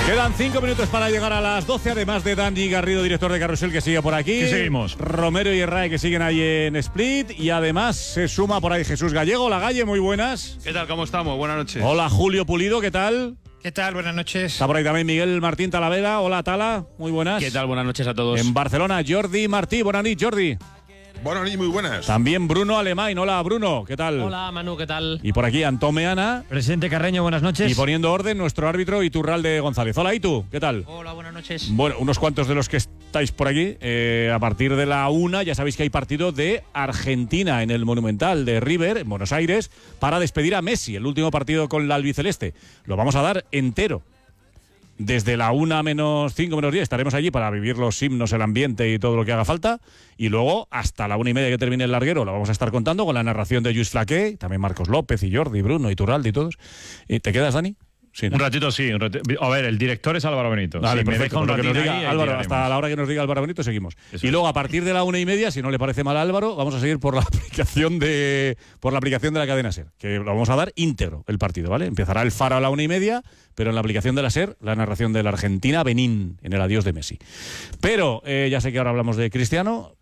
Quedan 5 minutos para llegar a las 12, además de Dani Garrido, director de Carrusel, que sigue por aquí. ¿Qué seguimos? Romero y Herray, que siguen ahí en Split. Y además se suma por ahí Jesús Gallego. Hola, Galle, muy buenas. ¿Qué tal? ¿Cómo estamos? Buenas noches. Hola, Julio Pulido, ¿qué tal? ¿Qué tal? Buenas noches. Está por ahí también Miguel Martín Talavera. Hola, Tala, muy buenas. ¿Qué tal? Buenas noches a todos. En Barcelona, Jordi Martí. Buenas noches, Jordi. Buenas noches, muy buenas. También Bruno Alemán. Hola, Bruno, ¿qué tal? Hola, Manu, ¿qué tal? Y por aquí Antón Meana. Presidente Carreño, buenas noches. Y poniendo orden, nuestro árbitro Iturralde González. Hola, Itu, ¿qué tal? Hola, buenas noches. Bueno, unos cuantos de los que estáis por aquí, a partir de la 1 ya sabéis que hay partido de Argentina en el Monumental de River, en Buenos Aires, para despedir a Messi, el último partido con la albiceleste. Lo vamos a dar entero. Desde la 1 menos 5 menos 10 estaremos allí para vivir los himnos, el ambiente y todo lo que haga falta. Y luego, hasta la 1:30 que termine el larguero, lo vamos a estar contando con la narración de Lluís Flaqué, también Marcos López y Jordi, Bruno y Turralde y todos. ¿Te quedas, Dani? Sí, ¿no? Un ratito sí. A ver, el director es Álvaro Benito. Vale, Si me perfecto, deja un lo que nos ratito diga ahí, Álvaro, tiraremos. hasta la hora que nos diga Álvaro Benito seguimos. Eso Y luego a partir de la 1:30, si no le parece mal a Álvaro, vamos a seguir por la aplicación de la cadena SER, que lo vamos a dar íntegro el partido, ¿vale? Empezará el Faro a la 1:30, pero en la aplicación de la SER, la narración de la Argentina-Benín en el adiós de Messi. Pero ya sé que ahora hablamos de Cristiano,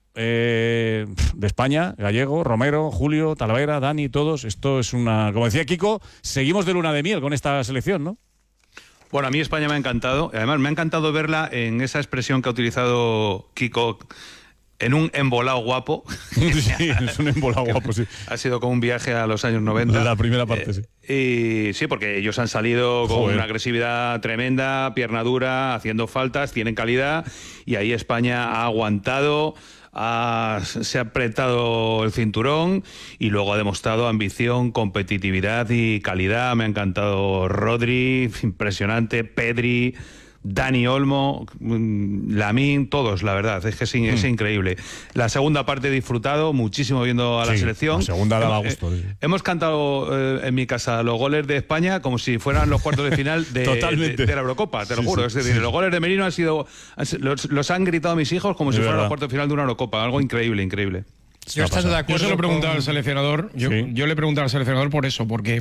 de España, Gallego, Romero, Julio, Talavera, Dani, todos. Esto es una, como decía Kiko, seguimos de luna de miel con esta selección, ¿no? Bueno, a mí España me ha encantado. Además, me ha encantado verla en esa expresión que ha utilizado Kiko, en un embolado guapo. Sí, es un embolado guapo, sí. Ha sido como un viaje a los años 90. La primera parte, sí. Y sí, porque ellos han salido con Joder. una agresividad tremenda, pierna dura, haciendo faltas, tienen calidad, y ahí España ha aguantado, se ha apretado el cinturón y luego ha demostrado ambición, competitividad y calidad. Me ha encantado Rodri, impresionante, Pedri, Dani Olmo, Lamine, todos, la verdad, es que es increíble. La segunda parte he disfrutado muchísimo viendo a la Sí, selección. la segunda daba gusto. Sí. Hemos cantado en mi casa los goles de España como si fueran los cuartos de final de la Eurocopa, te lo juro. Es decir, los goles de Merino los han gritado mis hijos como si fueran los cuartos de final de una Eurocopa. Algo increíble, increíble. Yo estoy de acuerdo. Yo se lo he preguntado al seleccionador. Yo le he preguntado al seleccionador por eso, porque...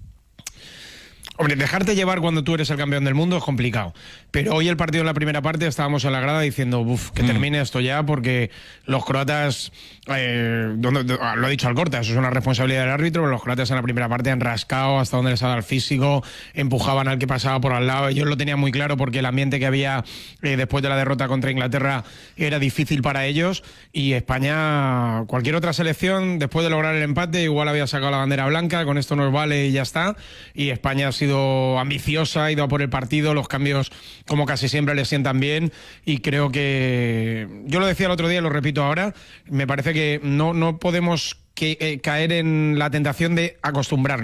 Hombre, dejarte llevar cuando tú eres el campeón del mundo es complicado. Pero hoy el partido en la primera parte estábamos en la grada diciendo, que termine esto ya, porque los croatas, lo ha dicho Alcorta, eso es una responsabilidad del árbitro, pero los croatas en la primera parte han rascado hasta donde les ha dado el físico, empujaban al que pasaba por al lado. Ellos lo tenían muy claro porque el ambiente que había después de la derrota contra Inglaterra era difícil para ellos, y España, cualquier otra selección, después de lograr el empate, igual había sacado la bandera blanca, con esto nos vale y ya está. Y España ha sido ambiciosa, ha ido a por el partido, los cambios como casi siempre le sientan bien, y creo que, yo lo decía el otro día y lo repito ahora, me parece que no podemos caer en la tentación de acostumbrarnos.